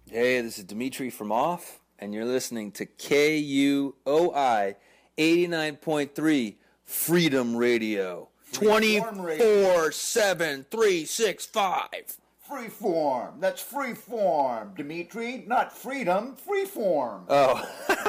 Hey, this is Dimitri from Off, and you're listening to KUOI 89.3 Freedom Radio. 24/7, 365. Freeform. That's freeform, Dimitri. Not freedom, freeform. Oh,